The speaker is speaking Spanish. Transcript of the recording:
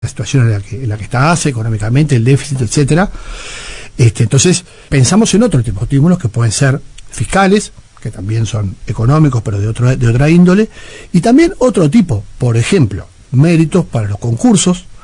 la situación en la que está ACE, económicamente, el déficit, etcétera. Entonces, pensamos en otro tipo de estímulos que pueden ser fiscales, que también son económicos, pero de otra índole, y también otro tipo, por ejemplo, méritos para los concursos,